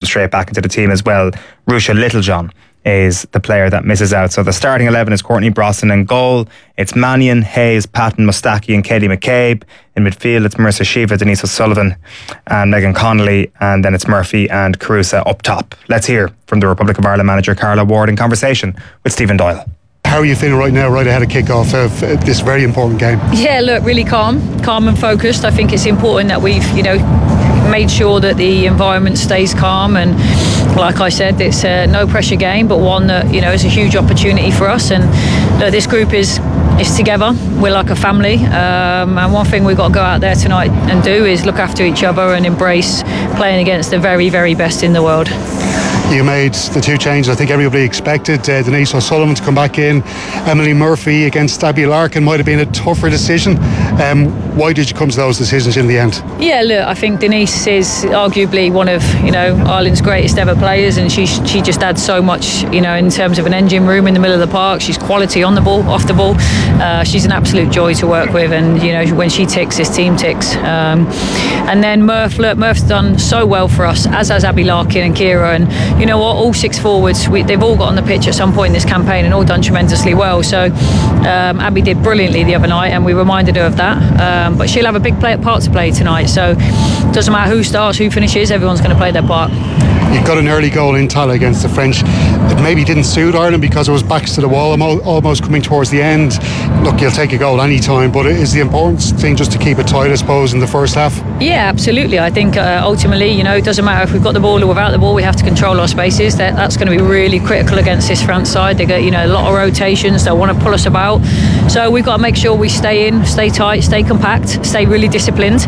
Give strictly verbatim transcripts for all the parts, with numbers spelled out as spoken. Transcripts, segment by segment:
straight back into the team as well. Ruesha Littlejohn is the player that misses out. So the starting eleven is Courtney Brosnan in goal. It's Mannion, Hayes, Patton, Mustaki and Katie McCabe. In midfield it's Marissa Shiva, Denise O'Sullivan and Megan Connolly, and then it's Murphy and Carusa up top. Let's hear from the Republic of Ireland manager Carla Ward in conversation with Stephen Doyle. How are you feeling right now, right ahead of kick-off of uh, this very important game? Yeah, look, really calm, calm and focused. I think it's important that we've, you know, made sure that the environment stays calm, and like I said, it's a no pressure game, but one that, you know, is a huge opportunity for us. And look, this group is is together. We're like a family, um, and one thing we've got to go out there tonight and do is look after each other and embrace playing against the very, very best in the world. You made the two changes I think everybody expected. uh, Denise O'Sullivan to come back in, Emily Murphy against Abby Larkin might have been a tougher decision. Um, why did you come to those decisions in the end? Yeah, look, I think Denise is arguably one of, you know, Ireland's greatest ever players, and she she just adds so much, you know, in terms of an engine room in the middle of the park. She's quality on the ball, off the ball. Uh, she's an absolute joy to work with, and you know, when she ticks, this team ticks. Um, and then Murph, look, Murph's done so well for us, as has Abby Larkin and Kira, and you know what, all six forwards, we, they've all got on the pitch at some point in this campaign and all done tremendously well. So um, Abby did brilliantly the other night, and we reminded her of that. Um, but she'll have a big play, part to play tonight. So it doesn't matter who starts, who finishes, everyone's going to play their part. You got an early goal in Tala against the French. It maybe didn't suit Ireland because it was backs to the wall, almost coming towards the end. Look, you'll take a goal any time, but is the important thing just to keep it tight, I suppose, in the first half? Yeah, absolutely. I think uh, ultimately, you know, it doesn't matter if we've got the ball or without the ball, we have to control our spaces. That, that's going to be really critical against this France side. They get, you know, a lot of rotations. They'll want to pull us about. So we've got to make sure we stay in, stay tight, stay compact, stay really disciplined,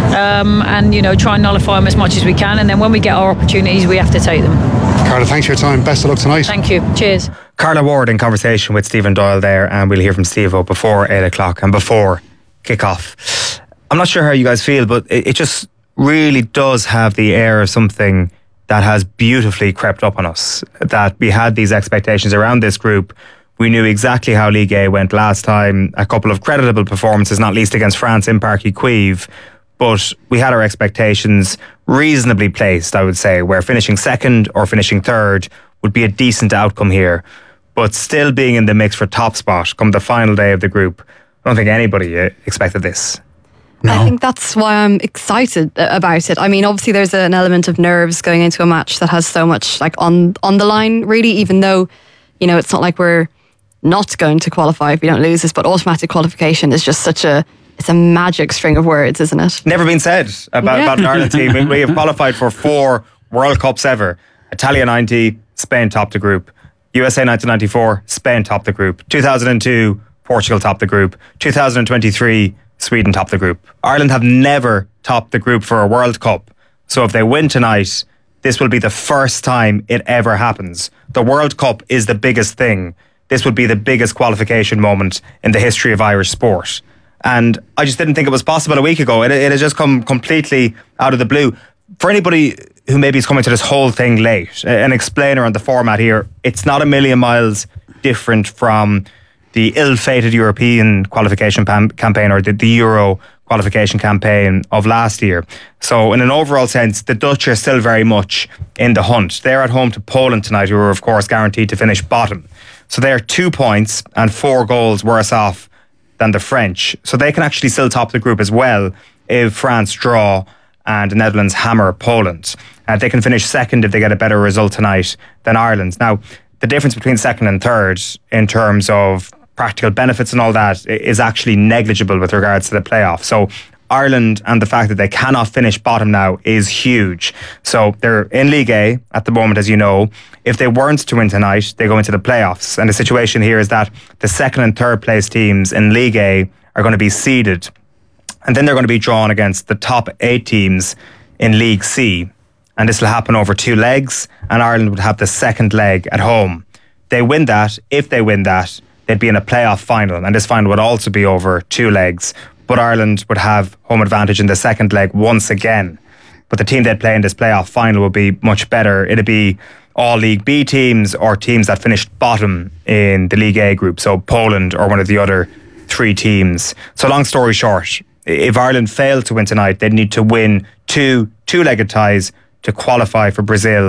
um, and, you know, try and nullify them as much as we can. And then when we get our opportunities, we have to take them. Carla, thanks for your time. Best of luck tonight. Thank you. Cheers. Carla Ward in conversation with Stephen Doyle there, and we'll hear from Steve-O before eight o'clock and before kick-off. I'm not sure how you guys feel, but it, it just really does have the air of something that has beautifully crept up on us. That we had these expectations around this group. We knew exactly how Ligue A went last time. A couple of creditable performances, not least against France in Parc y Cuivre. But we had our expectations reasonably placed, I would say, where finishing second or finishing third would be a decent outcome here. But still being in the mix for top spot come the final day of the group, I don't think anybody expected this. No. I think that's why I'm excited about it. I mean, obviously there's an element of nerves going into a match that has so much like on on the line, really, even though, you know, it's not like we're not going to qualify if we don't lose this, but automatic qualification is just such a It's a magic string of words, isn't it? Never been said about, yeah. about an Ireland team. We, we have qualified for four World Cups ever. Italia ninety, Spain topped the group. U S A nineteen ninety-four, Spain topped the group. two thousand two, Portugal topped the group. two thousand twenty-three, Sweden topped the group. Ireland have never topped the group for a World Cup. So if they win tonight, this will be the first time it ever happens. The World Cup is the biggest thing. This would be the biggest qualification moment in the history of Irish sport. And I just didn't think it was possible a week ago. It, it has just come completely out of the blue. For anybody who maybe is coming to this whole thing late, an explainer on the format here, it's not a million miles different from the ill-fated European qualification pam- campaign or the, the Euro qualification campaign of last year. So in an overall sense, the Dutch are still very much in the hunt. They're at home to Poland tonight, who are of course guaranteed to finish bottom. So they're two points and four goals worse off than the French. So they can actually still top the group as well if France draw and the Netherlands hammer Poland. Uh, they can finish second if they get a better result tonight than Ireland. Now, the difference between second and third in terms of practical benefits and all that is actually negligible with regards to the playoff. So Ireland and the fact that they cannot finish bottom now is huge. So they're in Ligue A at the moment, as you know. If they weren't to win tonight, they go into the playoffs. And the situation here is that the second and third place teams in Ligue A are going to be seeded. And then they're going to be drawn against the top eight teams in League C. And this will happen over two legs, and Ireland would have the second leg at home. They win that. If they win that, they'd be in a playoff final, and this final would also be over two legs. But Ireland would have home advantage in the second leg once again. But the team they'd play in this playoff final would be much better. It'd be all League B teams or teams that finished bottom in the League A group, so Poland or one of the other three teams. So long story short, if Ireland failed to win tonight, they'd need to win two two-legged ties to qualify for Brazil